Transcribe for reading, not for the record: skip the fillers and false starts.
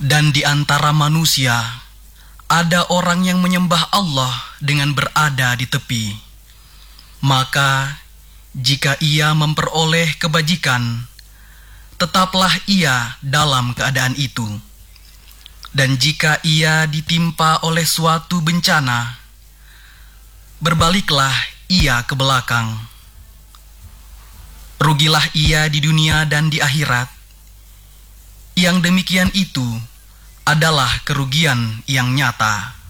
Dan di antara manusia ada orang yang menyembah Allah dengan berada di tepi. Maka jika ia memperoleh kebajikan, tetaplah ia dalam keadaan itu. Dan jika ia ditimpa oleh suatu bencana, berbaliklah ia ke belakang. Rugilah ia di dunia dan di akhirat. Yang demikian itu adalah kerugian yang nyata.